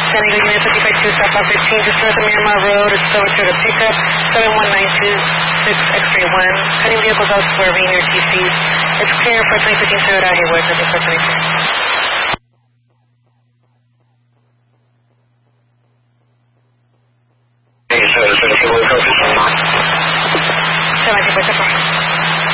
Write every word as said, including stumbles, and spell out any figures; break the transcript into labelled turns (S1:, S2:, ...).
S1: San Diego Unit fifty-five two, southbound fifteen, just north of Miramar Road. It's over to the pickup, seven one nine two six X-ray one. Heading vehicles out swerving near T C's. It's clear for twenty fifteen Toyota Hayward, nothing for twenty-six.